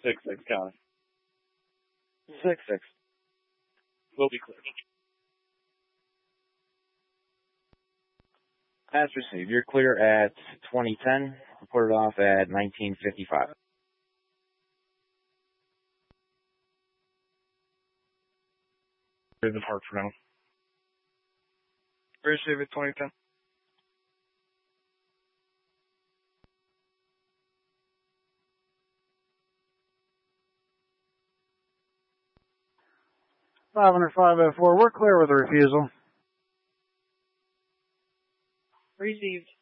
6-6, Connor. 6-6. Will be clear. Pass received. You're clear at 2010. Put it off at 1955. Here's the part for now. Receive it 2010. $505.04. We're clear with the refusal. Received.